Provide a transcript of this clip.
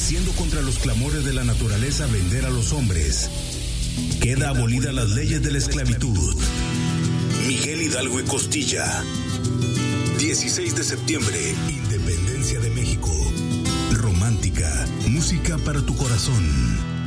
haciendo contra los clamores de la naturaleza vender a los hombres. Queda abolida las leyes de la esclavitud. Miguel Hidalgo y Costilla. 16 de septiembre, Independencia de México. Romántica, música para tu corazón.